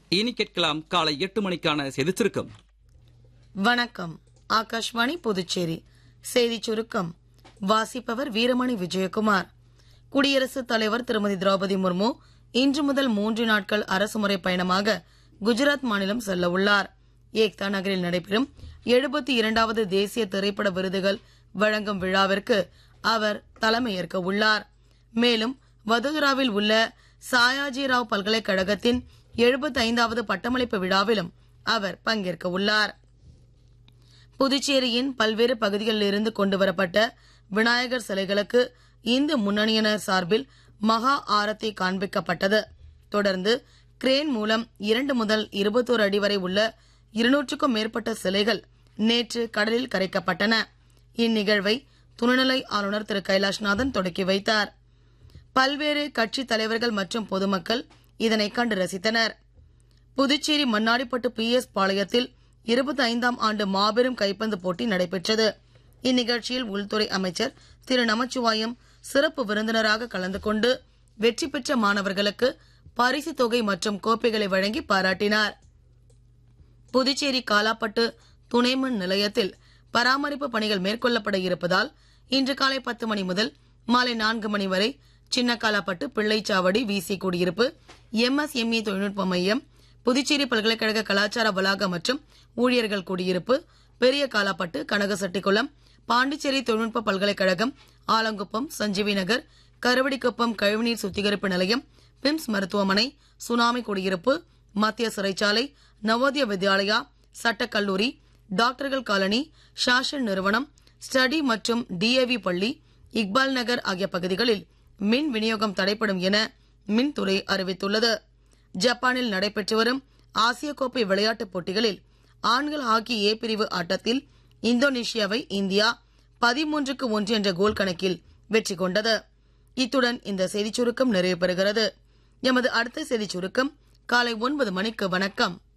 இனி கேட்கலாம் காலை 8 மணிக்கான செய்திச் சுருக்கம். வணக்கம். ஆகாஷ்வாணி புதுச்சேரி செய்திச் சுருக்கம் வாசிப்பவர் வீரமணி விஜயகுமார். குடியரசுத் தலைவர் திருமதி திரௌபதி முர்மு இன்று முதல் 3 நாட்கள் அரசுமுறை பயணமாக குஜராத் மாநிலம் செல்ல உள்ளார். ஏக்தா நகரில் நடைபெறும் 72வது தேசிய திரைப்பட விருதுகள் வழங்கும் விழாவிற்கு அவர் தலைமையேற்க உள்ளார். மேலும் வதோதராவில் உள்ள சாயாஜிராவ் பல்கலைக்கழகத்தின் 75வது பட்டமளிப்பு விழாவிலும் அவர் பங்கேற்க உள்ளார். புதுச்சேரியின் பல்வேறு பகுதிகளில் இருந்து கொண்டுவரப்பட்ட விநாயகர் சிலைகளுக்கு இந்து முன்னணியினர் சார்பில் மகா ஆரத்தி காண்பிக்கப்பட்டது. தொடர்ந்து கிரேன் மூலம் 2 முதல் 21 அடி வரை உள்ள 200க்கும் மேற்பட்ட சிலைகள் நேற்று கடலில் கரைக்கப்பட்டன. இந்நிகழ்வை துணைநிலை ஆளுநர் திரு கைலாஷ்நாதன் தொடக்கி வைத்தார். பல்வேறு கட்சி தலைவர்கள் மற்றும் பொதுமக்கள் இதனை கண்டு ரசித்தனர். புதுச்சேரி மண்ணாடிப்பட்டு PS பாளையத்தில் 25ஆம் ஆண்டு மாபெரும் கைப்பந்து போட்டி நடைபெற்றது. இந்நிகழ்ச்சியில் உள்துறை அமைச்சர் திரு நமச்சிவாயம் சிறப்பு விருந்தினராக கலந்து கொண்டு வெற்றி பெற்ற மாணவர்களுக்கு பரிசு தொகை மற்றும் கோப்பைகளை வழங்கி பாராட்டினார். புதுச்சேரி காலாப்பட்டு துணை மின் நிலையத்தில் பராமரிப்பு பணிகள் மேற்கொள்ளப்பட இருப்பதால் இன்று காலை 10 மணி முதல் மாலை 4 மணி வரை சின்னக்காலாப்பட்டு பிள்ளைச்சாவடி VC குடியிருப்பு MSME தொழில்நுட்ப மையம் புதுச்சேரி பல்கலைக்கழக கலாச்சார வளாகம் மற்றும் ஊழியர்கள் குடியிருப்பு பெரிய காலாப்பட்டு கனகசெட்டிக்குளம் பாண்டிச்சேரி தொழில்நுட்ப பல்கலைக்கழகம் ஆலங்குப்பம் சஞ்சீவி நகர் கருவடிக்குப்பம் கழிவுநீர் சுத்திகரிப்பு நிலையம் பிம்ஸ் மருத்துவமனை சுனாமி குடியிருப்பு மத்திய சிறைச்சாலை நவோதய வித்யாலயா சட்டக்கல்லூரி டாக்டர்கள் காலனி ஷாஷன் நிறுவனம் ஸ்டடி மற்றும் DAV பள்ளி இக்பால் நகர் ஆகிய பகுதிகளில் மின் விநியோகம் தடைப்படும் என மின்துறை அறிவித்துள்ளது. ஜப்பானில் நடைபெற்று வரும் ஆசிய கோப்பை விளையாட்டுப் போட்டிகளில் ஆண்கள் ஹாக்கி A பிரிவு ஆட்டத்தில் இந்தோனேஷியாவை இந்தியா 13-1 என்ற கோல் கணக்கில் வெற்றி கொண்டது. இத்துடன் இந்த செய்திச் சுருக்கம் நிறைவு பெறுகிறது. எமது அடுத்த செய்திச் சுருக்கம் காலை 9 மணிக்கு. வணக்கம்.